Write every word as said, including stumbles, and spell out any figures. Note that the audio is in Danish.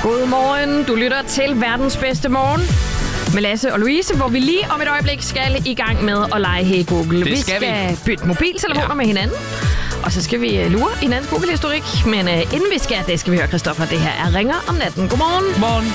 Godmorgen. Du lytter til verdens bedste morgen med Lasse og Louise, hvor vi lige om et øjeblik skal i gang med at lege Hey Google. Det vi skal skal vi. bytte mobiltelefoner ja. med hinanden. Og så skal vi lure i hinandens Google-historik. Men uh, inden vi skal, det skal vi høre Christoffer. Det her er Ringer om natten. Godmorgen. Morgen.